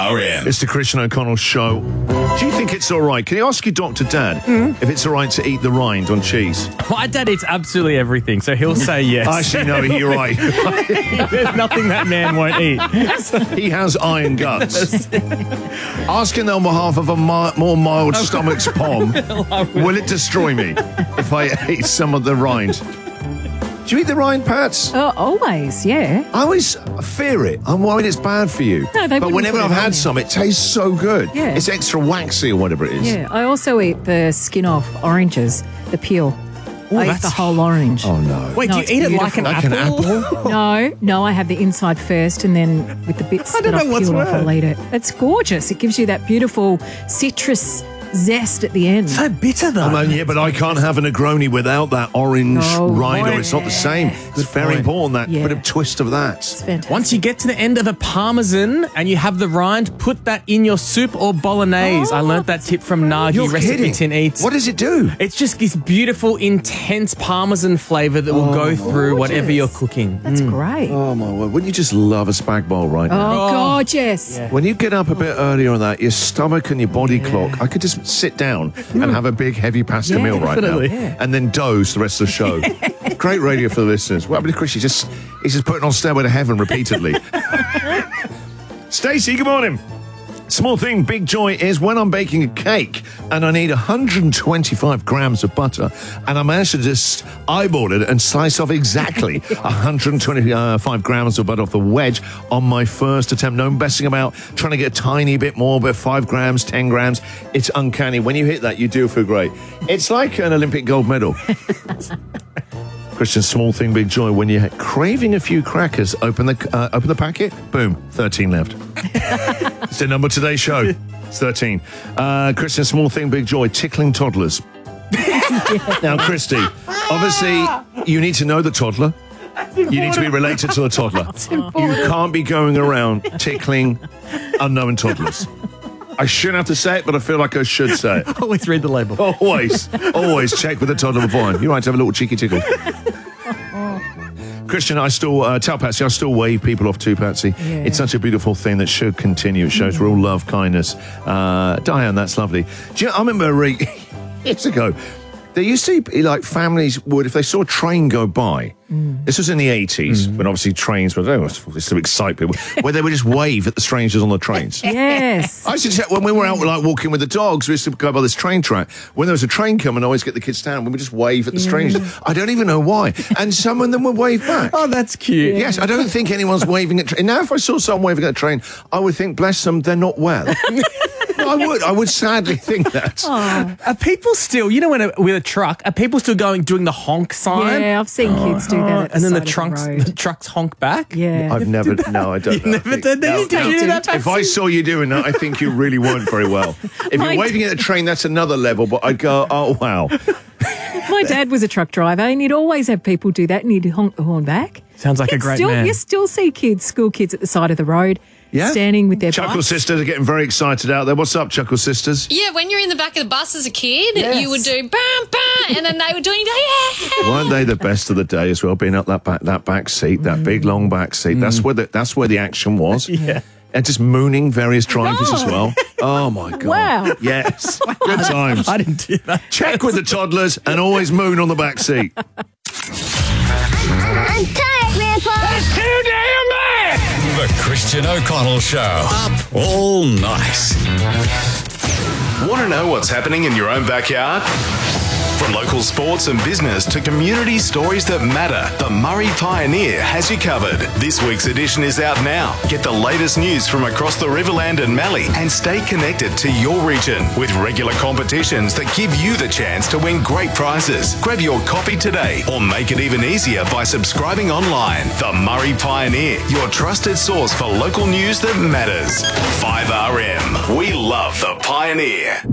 5RM. It's the Christian O'Connell Show. Do you think it's all right? Can you ask your doctor, Dad, if it's all right to eat the rind on cheese? My dad eats absolutely everything, so he'll say yes. Actually, no, you're right. There's nothing that man won't eat. He has iron guts. Asking on behalf of a more mild stomach's pom, will it destroy me if I ate some of the rind? Do you eat the rind, Pats? Oh, always, yeah. I always fear it. I'm worried it's bad for you. No, they but wouldn't whenever put I've it on had there. some, it tastes so good. Yeah. It's extra waxy or whatever it is. Yeah, I also eat the skin off oranges, the peel. I eat that's- the whole orange. Oh, no. Wait, No, do you it's eat it like beautiful. an apple? No, I have the inside first, and then with the bits I don't that I've know what's peeled off, where. I'll eat it. It's gorgeous. It gives you that beautiful citrus zest at the end. So bitter, though. Yeah, but I can't have a Negroni without that orange Oh, rind, or boy. it's not the same. It's very point. important, that Yeah. bit of twist of that. It's fantastic. Once you get to the end of a parmesan and you have the rind, put that in your soup or bolognese. I learnt that tip from Nagi You're Recipe kidding. Tin Eats. What does it do? It's just this beautiful, intense parmesan flavour that will go through whatever you're cooking. That's great. Oh, my word. Wouldn't you just love a spag bowl right now? Oh, gorgeous. Yeah. When you get up a bit earlier on that, your stomach and your body clock, I could just sit down and have a big, heavy pasta Yeah, meal right definitely. now. Yeah. And then doze the rest of the show. Great radio for the listeners. Well, I mean, Chris, he's just putting on Stairway to Heaven repeatedly. Stacey, good morning. Small thing, big joy is when I'm baking a cake and I need 125 grams of butter, and I managed to just eyeball it and slice off exactly 125 grams of butter off the wedge on my first attempt. No messing about, trying to get a tiny bit more, but 5 grams, 10 grams. It's uncanny. When you hit that, you do feel great. It's like an Olympic gold medal. Christian, small thing, big joy. When you're craving a few crackers, open the packet, boom, 13 left. It's the number of today's show. It's 13. Christian, small thing, big joy. Tickling toddlers. Now, Christy, obviously, you need to know the toddler. You need to be related to the toddler. You can't be going around tickling unknown toddlers. I shouldn't have to say it, but I feel like I should say it. Always read the label. Always check with the toddler beforehand. You're right to have a little cheeky tickle. Christian, I still tell Patsy, I still wave people off too, Patsy. Yeah. It's such a beautiful thing that should continue. It shows real love, kindness. Diane, that's lovely. Do you know, I remember years ago, there used to be like families would, if they saw a train go by, this was in the 80s, when obviously trains were, just to excite people, where they would just wave at the strangers on the trains. Yes. I used to check when we were out like walking with the dogs, we used to go by this train track. When there was a train coming, I always get the kids down, we would just wave at the strangers. I don't even know why. And some of them would wave back. Oh, that's cute. Yes, I don't think anyone's waving at train. Now, if I saw someone waving at a train, I would think, bless them, they're not well. No, I would sadly think that. Are people still, you know, with a truck, are people still doing the honk sign? Yeah, I've seen kids do that. At And then the side of road. trucks honk back? Yeah. I've never, no, I don't know. Never did that? Did you do that, If I saw you doing that, I think you really weren't very well. If My- you're waving at a train, that's another level, but I'd go, oh, wow. My dad was a truck driver, and he'd always have people do that, and he'd honk the horn back. Sounds like a great man. You still see school kids at the side of the road, Yeah? standing with their Chuckle bikes. Sisters are getting very excited out there. What's up, Chuckle Sisters? Yeah, when you're in the back of the bus as a kid, Yes. you would do bam, bam, and then they would do it, and you'd go, yeah. Weren't they the best of the day as well? Being up that back seat, that big long back seat. That's where the action was. Yeah. And just mooning various drivers as well. Oh my god! Wow. Yes, good times. I didn't do that. Check with the toddlers and always moon on the back seat. I'm tired, Grandpa. Too damn bad! The Christian O'Connell Show. Up all night. Want to know what's happening in your own backyard? From local sports and business to community stories that matter, the Murray Pioneer has you covered. This week's edition is out now. Get the latest news from across the Riverland and Mallee and stay connected to your region with regular competitions that give you the chance to win great prizes. Grab your copy today or make it even easier by subscribing online. The Murray Pioneer, your trusted source for local news that matters. 5RM. We love the Pioneer.